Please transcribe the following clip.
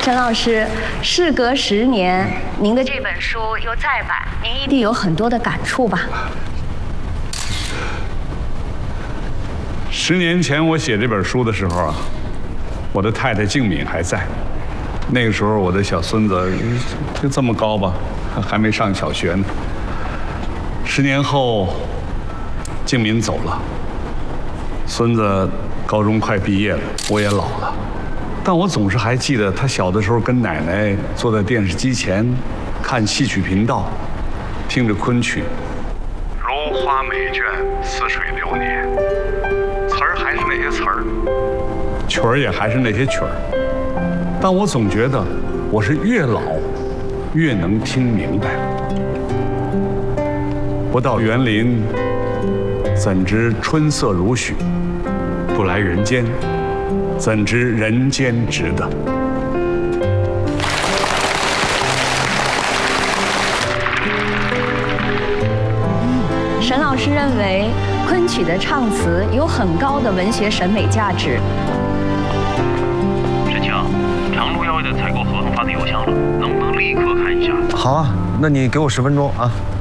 陈老师，事隔10年，您的这本书又再版，您一定有很多的感触吧 ？10年前我写这本书的时候啊，我的太太静敏还在。那个时候我的小孙子就这么高吧，还没上小学呢。10年后，静敏走了，孙子高中快毕业了，我也老了。但我总是还记得他小的时候跟奶奶坐在电视机前，看戏曲频道，听着昆曲。如花美眷，似水流年，词儿还是那些词儿，曲儿也还是那些曲儿。但我总觉得我是越老越能听明白。不到园林，怎知春色如许；不来人间，怎知人间值得。 沈老师认为，昆曲的唱词有很高的文学审美价值。 沈清，长路药业的采购合同发的邮箱了，能不能立刻看一下？ 好啊，那你给我10分钟啊。